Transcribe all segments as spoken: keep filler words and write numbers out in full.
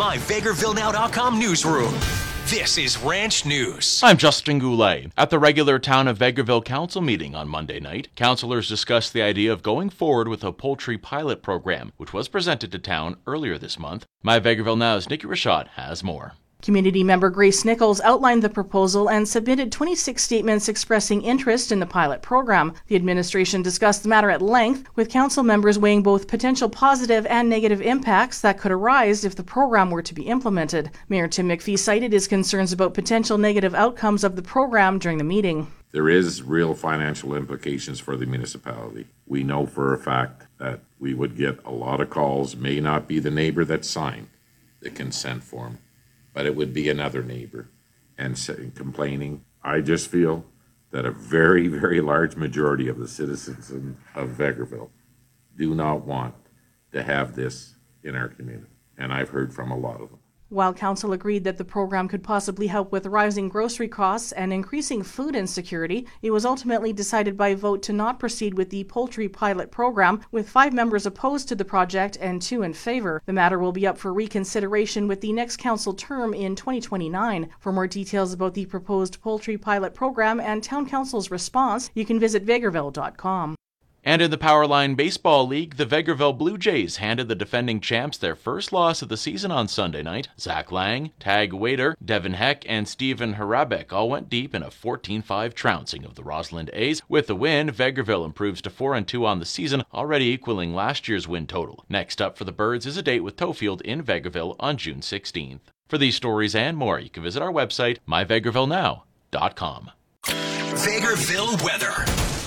my Vegreville Now dot com newsroom. This is Ranch News. I'm Justin Goulet. At the regular Town of Vegreville Council meeting on Monday night, councilors discussed the idea of going forward with a poultry pilot program, which was presented to town earlier this month. My Vegreville Now's Nikki Rashad has more. Community member Grace Nichols outlined the proposal and submitted twenty-six statements expressing interest in the pilot program. The administration discussed the matter at length, with council members weighing both potential positive and negative impacts that could arise if the program were to be implemented. Mayor Tim McPhee cited his concerns about potential negative outcomes of the program during the meeting. There is real financial implications for the municipality. We know for a fact that we would get a lot of calls, may not be the neighbor that signed the consent form, but it would be another neighbor and complaining. I just feel that a very, very large majority of the citizens of Vegreville do not want to have this in our community, and I've heard from a lot of them. While council agreed that the program could possibly help with rising grocery costs and increasing food insecurity, it was ultimately decided by vote to not proceed with the poultry pilot program, with five members opposed to the project and two in favor. The matter will be up for reconsideration with the next council term in twenty twenty-nine. For more details about the proposed poultry pilot program and town council's response, you can visit Vegreville dot com. And in the Powerline Baseball League, the Vegreville Blue Jays handed the defending champs their first loss of the season on Sunday night. Zach Lang, Tag Waiter, Devin Heck, and Stephen Harabek all went deep in a fourteen five trouncing of the Rossland A's. With the win, Vegreville improves to four and two on the season, already equaling last year's win total. Next up for the Birds is a date with Tofield in Vegreville on June sixteenth. For these stories and more, you can visit our website, my vegreville now dot com. Vegreville weather.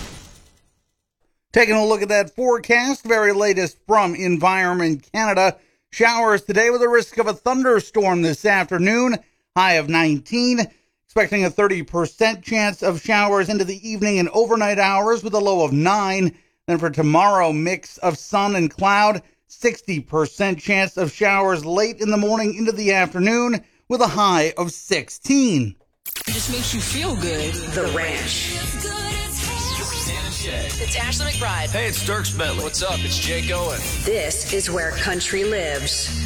Taking a look at that forecast, very latest from Environment Canada. Showers today with a risk of a thunderstorm this afternoon, high of nineteen. Expecting a thirty percent chance of showers into the evening and overnight hours with a low of nine. Then for tomorrow, mix of sun and cloud, sixty percent chance of showers late in the morning into the afternoon with a high of sixteen. It just makes you feel good. The Ranch. It's Ashley McBride. Hey, it's Dirks Bentley. What's up? It's Jake Owen. This is where country lives.